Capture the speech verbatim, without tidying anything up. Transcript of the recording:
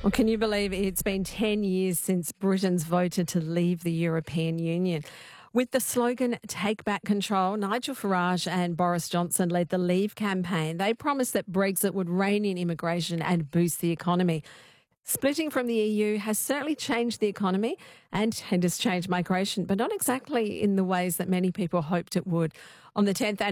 Well, can you believe it's been ten years since Britons voted to leave the European Union? With the slogan Take Back Control, Nigel Farage and Boris Johnson led the Leave campaign. They promised that Brexit would rein in immigration and boost the economy. Splitting from the E U has certainly changed the economy and has changed migration, but not exactly in the ways that many people hoped it would. On the tenth